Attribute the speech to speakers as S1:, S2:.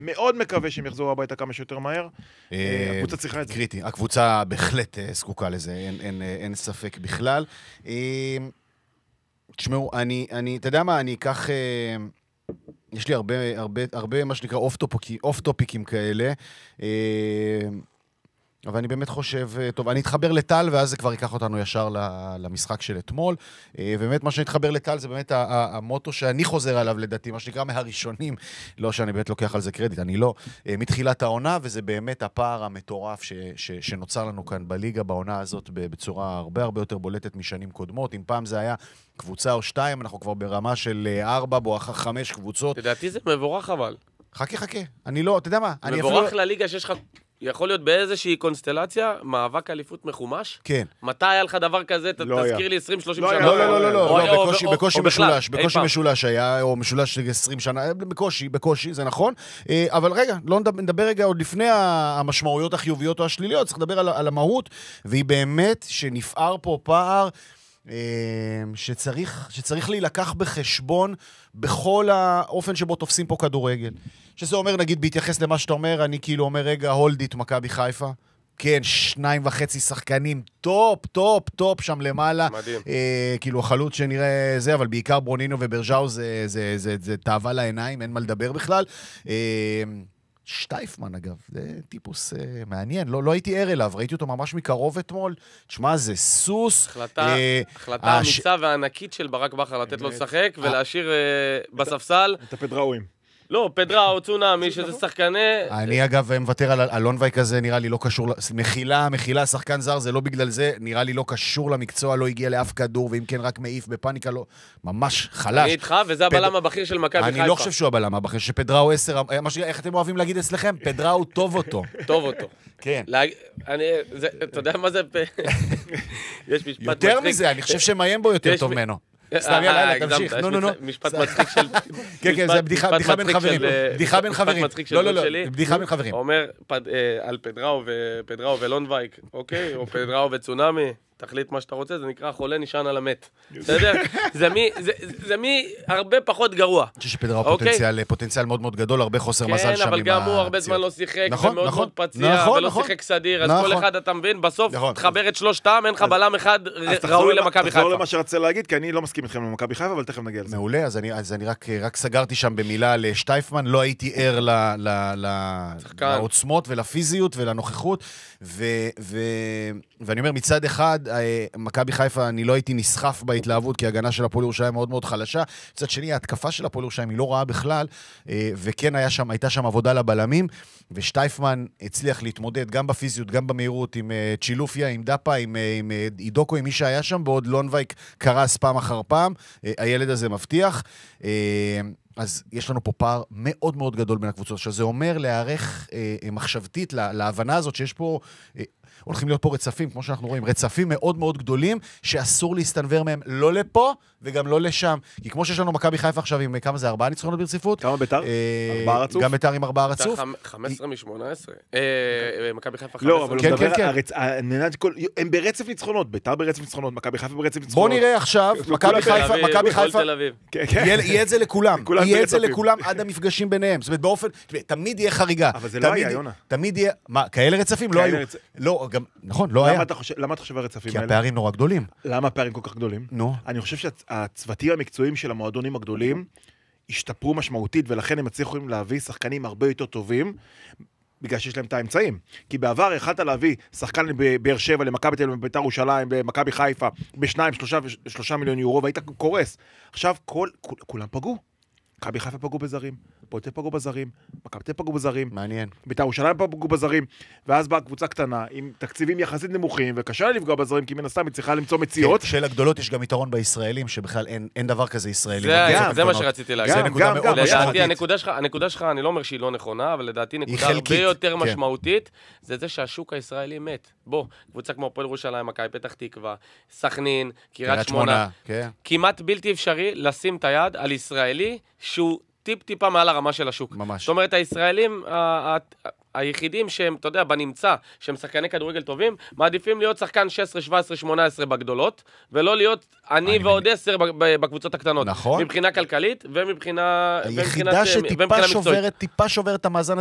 S1: מאוד מקווה שהם יחזרו הביתה כמה שיותר מהר. הקבוצה צריכה את זה.
S2: קריטי, הקבוצה בהחלט זקוקה לזה, אין ספק בכלל. תשמעו, אתה יודע מה, אני אקח, יש לי הרבה מה שנקרא אוף-טופיקים כאלה, אבל אני באמת חושב, טוב, אני אתחבר לטל, ואז זה כבר ייקח אותנו ישר למשחק של אתמול, ובאמת מה שנתחבר לטל זה באמת המוטו שאני חוזר עליו לדעתי, מה שנקרא מהראשונים, לא שאני באמת לוקח על זה קרדיט, אני לא, מתחילת העונה, וזה באמת הפער המטורף שנוצר לנו כאן בליגה, בעונה הזאת בצורה הרבה הרבה יותר בולטת משנים קודמות, אם פעם זה היה קבוצה או שתיים, אנחנו כבר ברמה של 4 בואכה 5 קבוצות.
S3: לדעתי זה מבורך אבל.
S2: חכה, אני לא, אתה יודע מה?
S3: מבורך לליגה שיש לך יכול להיות באיזושהי קונסטלציה, מאבק אליפות מחומש?
S2: כן.
S3: מתי היה לך דבר כזה? תזכיר לי 20-30 שנה.
S2: לא, בקושי משולש היה, או משולש 20 שנה, בקושי, זה נכון. אבל רגע, לא נדבר רגע עוד לפני המשמעויות החיוביות או השליליות, צריך לדבר על המהות, והיא באמת שנפער פה פער, שצריך להילקח בחשבון בכל האופן שבו תופסים פה כדורגל. שזה אומר, נגיד, בהתייחס למה שאתה אומר, אני כאילו אומר, רגע, הולדית, מכבי חיפה. כן, 2.5 שחקנים, טופ שם למעלה.
S3: מדהים.
S2: כאילו, החלוץ שנראה זה, אבל בעיקר ברונינו וברג'או זה תאווה לעיניים, אין מה לדבר בכלל. שטייפמן, אגב, זה טיפוס מעניין, לא הייתי ער אליו, ראיתי אותו ממש מקרוב אתמול, תשמע, זה סוס.
S3: החלטה אמיצה וענקית של ברק בכר לתת לו לשחק, ולהשאיר בספסל.
S1: את הפדראוים.
S3: לא, פדראו, צונאמי, שזה שחקני...
S2: אני אגב מוותר על לונבייק הזה, נראה לי לא קשור, מחילה, שחקן זר, זה לא בגלל זה, נראה לי לא קשור למקצוע, לא הגיע לאף כדור, ואם כן רק מעיף בפאניקה, לא, ממש חלש.
S3: אני איתך, וזה הבלם הבכיר של מכבי חיפה.
S2: אני לא חושב שהוא הבלם הבכיר, שפדראו 10, איך אתם אוהבים להגיד אצלכם? פדראו טוב אותו.
S3: טוב אותו.
S2: כן.
S3: אתה יודע מה זה? יש משפט
S2: יותר מזה, אני חושב שמאיים בו יותר טוב ממנו. סתם, יאללה, תמשיך, נו.
S3: משפט מצחיק של...
S2: כן, זה בדיחה בין חברים. בדיחה בין חברים. לא, בדיחה בין חברים.
S3: אומר על פדראו ולונבייק, אוקיי? או פדראו וצונאמי, תחליט מה שאתה רוצה, זה נקרא חולה נשען על המת. בסדר? זה מי הרבה פחות גרוע.
S2: אני חושב שפדראו פוטנציאל מאוד מאוד גדול, הרבה חוסר מזל שם עם
S3: כן, אבל גם הוא הרבה זמן לא שיחק, ומאוד מאוד פציע, ולא שיחק סדיר, אז כל אחד אתה מבין, בסוף תחבר את שלושתם, אין לך בלם אחד ראוי למכבי חיפה.
S1: תחזור למה שרצה להגיד, כי אני לא מסכים איתכם למכבי חיפה, אבל תכף נגיע לזה.
S2: מעולה, אז אני רק סגרתי שם במילה לשטייפמן, לא הייתי ער לעוצמות ולפיזיות ולנוכחות, ואני אומר, מצד אחד, מכבי חיפה, אני לא הייתי נסחף בהתלהבות, כי ההגנה של הפועל ירושלים מאוד מאוד חלשה. מצד שני, ההתקפה של הפועל ירושלים היא לא רעה בכלל, וכן הייתה שם עבודה לבלמים, ושטייפמן הצליח להתמודד גם בפיזיות, גם במהירות, עם צ'ילופיה, עם דאפה, עם אידוקו, עם מי שהיה שם, בעוד לונבייק קרס פעם אחר פעם. הילד הזה מבטיח. אז יש לנו פה פער מאוד מאוד גדול בין הקבוצות, שזה אומר להיערך מחשבתית להבנה הזאת שיש פה... הולכים להיות פה רצפים, כמו שאנחנו רואים, רצפים מאוד מאוד גדולים, שאסור להסתנבר מהם לא לפה וגם לא לשם. כי כמו שיש לנו מכבי חיפה עכשיו עם כמה זה, 4 ניצחונות ברציפות?
S1: כמה ביתר? 4 רצוף?
S2: גם ביתר עם 4 רצוף?
S3: 15 מ-18. מכבי חיפה 15.
S1: לא, אבל הוא מדבר, הם ברצף ניצחונות, ביתר ברצף ניצחונות, מכבי חיפה ברצף ניצחונות.
S2: בוא נראה עכשיו, מכבי חיפה, יהיה את זה לכולם. יהיה את זה לכולם עד המפגשים ביניהם. זאת אומרת, באופן, תמיד יהיה חריגה.
S1: אבל זה לא היה, יונה.
S2: תמיד יהיה, מה, כאלה רצפים? לא היו. לא, גם, נכון, לא היה.
S1: למה אתה חושב הרצפים האלה?
S2: כי הפערים נורא גדולים.
S1: למה הפערים כל כך גדולים?
S2: נו.
S1: אני חושב שהצוותים המקצועיים של המועדונים הגדולים השתפרו משמעותית, ולכן הם הצליחו להביא שחקנים הרבה יותר טובים, בגלל שיש להם את האמצעים. כי בעבר יכלת להביא שחקן בבאר שבע, למכבי תל אביב, בביתר ירושלים, במכבי חיפה, ב2-3 מיליון יורו, והיית קורס. עכשיו כולם פגעו. מכבי חיפה פגעו בזרים, הפועל תל אביב פגעו בזרים, מכבי תל אביב פגעו בזרים,
S2: מעניין.
S1: בית"ר ירושלים פגעו בזרים, ואז באה קבוצה קטנה עם תקציבים יחסית נמוכים, וקשה לה לפגוע בזרים, כי מן הסתם היא צריכה למצוא מציאות.
S2: של הגדולות יש גם יתרון בישראלים, שבכלל אין דבר כזה ישראלים.
S3: זה מה שרציתי להגיד.
S2: זה נקודה מאוד משמעותית.
S3: הנקודה שלך, אני לא אומר שהיא לא נכונה, אבל לדעתי נקודה הרבה יותר משמעותית, זה שהשוק הישראלי מת. בוא, קבוצה כמו הפועל ירושלים, מכבי פתח תקווה, סכנין, קריית שמונה, כמעט בלתי אפשרי לשים את היד על ישראלי שהוא טיפה מעל הרמה של השוק.
S2: ממש.
S3: זאת אומרת, הישראלים, היחידים שהם, אתה יודע, בנמצא, שהם שחקני כדורגל טובים, מעדיפים להיות שחקן 16, 17, 18 בגדולות, ולא להיות אני ועוד 10 בקבוצות הקטנות.
S2: נכון.
S3: מבחינה כלכלית ומבחינה
S2: היחידה שטיפה שוברת את המאזן